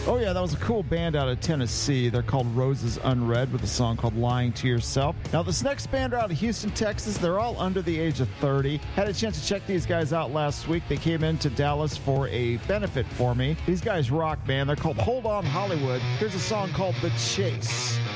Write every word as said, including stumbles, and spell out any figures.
Oh, yeah, that was a cool band out of Tennessee. They're called Roses Unread with a song called Lying to Yourself. Now, this next band are out of Houston, Texas. They're all under the age of thirty. Had a chance to check these guys out last week. They came into Dallas for a benefit for me. These guys rock, man. They're called Hold On Hollywood. Here's a song called The Chase.